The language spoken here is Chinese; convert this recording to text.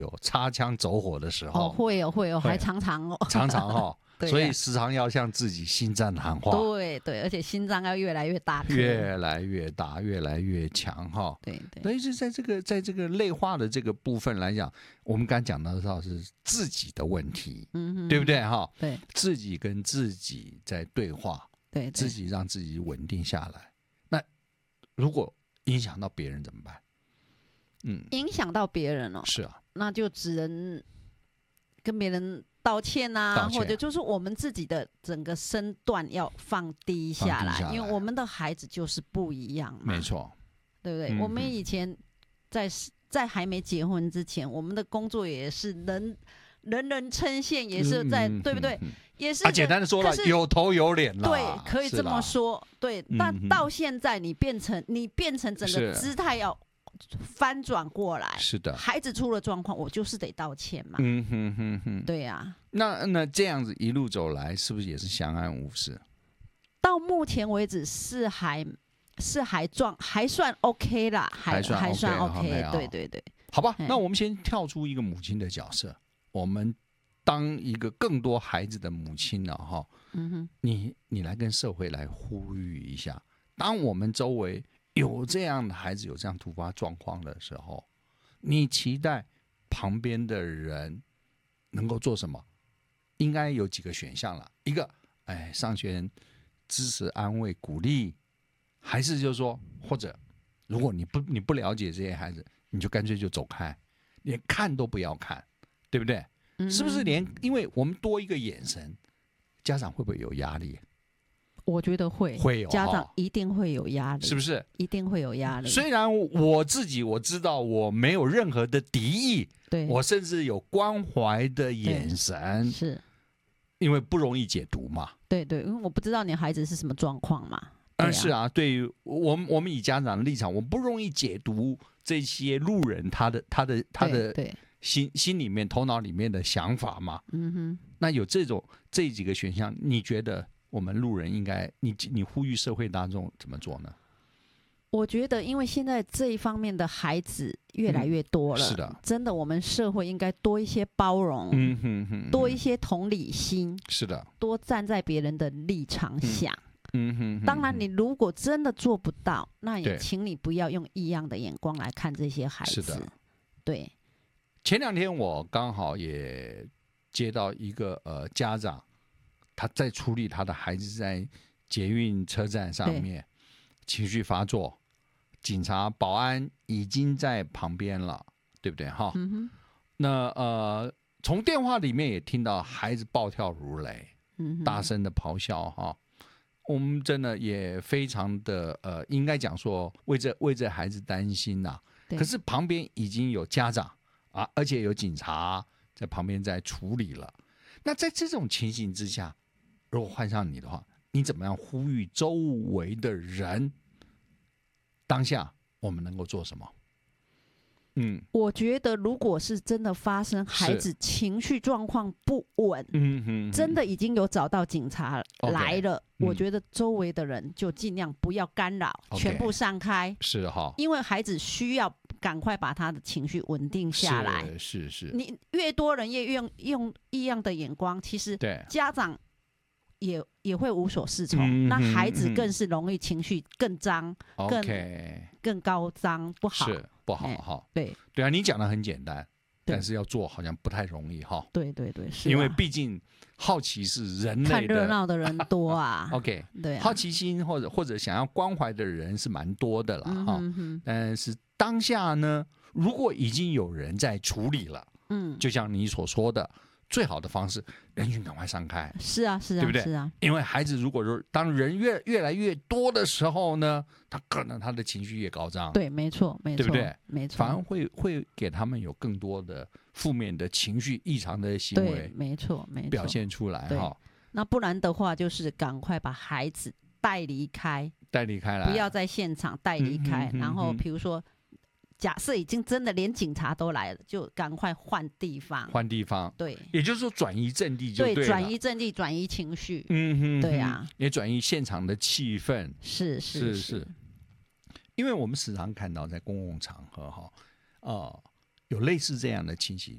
有擦枪走火的时候， 会有，还常常常常对所以时常要向自己心脏喊话。 对，而且心脏要越来越大颗， 越来越大，越来越强对。 所以是在这个类化的这个部分来讲，我们刚讲到的是自己的问题，对不对对， 自己跟自己在对话， 对， 自己让自己稳定下来。那如果影响到别人怎么办？ 影响到别人是啊， 那就只能跟别人道歉啊，或者就是我们自己的整个身段要放低下来，因为我们的孩子就是不一样嘛， 没错， 对不对？我们以前在还没结婚之前，我们的工作也是人人称羡，也是在对不对？也是简单的说了，有头有脸了， 对，可以这么说，对。但到现在你变成整个姿态要翻转过来， 是的， 孩子出了状况，我就是得道歉嘛。对呀。 那这样子一路走来，是不是也是相安无事？ 到目前为止是还算 OK 啦，还算 OK， 对。 好吧，那我们先跳出一个母亲的角色，我们当一个更多孩子的母亲了哈。你来跟社会来呼吁一下，当我们周围有这样的孩子有这样突发状况的时候，你期待旁边的人能够做什么？应该有几个选项了。一个，上前支持、安慰、鼓励，还是就是说，或者如果你不了解这些孩子，你就干脆就走开，连看都不要看，对不对？是不是因为我们多一个眼神，家长会不会有压力？ 我觉得会有，家长一定会有压力， 是不是？ 一定会有压力。 虽然我知道我没有任何的敌意， 对， 我甚至有关怀的眼神， 是因为不容易解读嘛。 对，因为我不知道你孩子是什么状况嘛。 是啊，对于我们以家长的立场，我不容易解读这些路人他的心里面、头脑里面的想法嘛。那有这几个选项，你觉得我们路人应该你呼吁社会大众怎么做呢？ 我觉得，因为现在这一方面的孩子越来越多了， 是的， 真的，我们社会应该多一些包容，多一些同理心， 是的， 多站在别人的立场想。当然，你如果真的做不到，那也请你不要用异样的眼光来看这些孩子。是的，对。 前2天我刚好也接到一个家长，他在处理他的孩子在捷运车站上面情绪发作，警察、保安已经在旁边了，对不对哈？那从电话里面也听到孩子暴跳如雷，大声的咆哮哈。我们真的也非常的应该讲说为这孩子担心呐。可是旁边已经有家长啊，而且有警察在旁边在处理了。那在这种情形之下，如果换上你的话，你怎么样呼吁周围的人？当下我们能够做什么？ 我觉得如果是真的发生孩子情绪状况不稳，真的已经有找到警察来了，我觉得周围的人就尽量不要干扰，全部散开。是哈，因为孩子需要赶快把他的情绪稳定下来。是，你越多人越用异样的眼光，其实家长也会无所适从，那孩子更是容易情绪更脏，更高涨，不好，是不好哈。 对啊，你讲的很简单，但是要做好像不太容易哈。 对，是因为毕竟好奇是人类的， 看热闹的人多啊。 OK， 对，好奇心或者想要关怀的人是蛮多的了哈。但是当下呢，如果已经有人在处理了，就像你所说的。最好的方式，人群赶快散开。是啊，对不对？是啊，因为孩子如果说当人越来越多的时候呢，他可能他的情绪越高涨。对，没错，对不对？没错，反而会给他们有更多的负面的情绪、异常的行为。对，没错，表现出来哈。那不然的话，就是赶快把孩子带离开来，不要在现场带离开。然后比如说。假设已经真的连警察都来了，就赶快换地方。对，也就是说转移阵地就对了。对，转移阵地，转移情绪。对啊，也转移现场的气氛。是，因为我们时常看到在公共场合哈，有类似这样的情形，